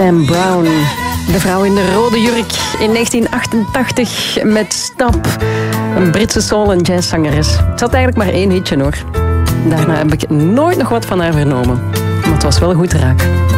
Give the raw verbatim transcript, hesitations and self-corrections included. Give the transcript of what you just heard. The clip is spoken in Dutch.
Sam Brown. De vrouw in de rode jurk in negentien achtentachtig met Stap. Een Britse soul- en jazzzangeres. Het had eigenlijk maar één hitje hoor. Daarna heb ik nooit nog wat van haar vernomen. Maar het was wel goed raak.